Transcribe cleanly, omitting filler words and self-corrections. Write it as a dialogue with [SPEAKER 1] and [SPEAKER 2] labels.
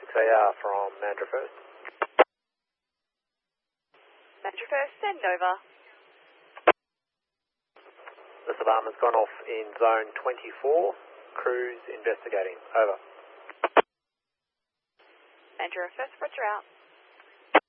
[SPEAKER 1] 6AR from Mandurah First.
[SPEAKER 2] Mandurah First, send over.
[SPEAKER 1] This alarm has gone off in zone 24. Crews investigating. Over.
[SPEAKER 2] Mandurah First, roger out.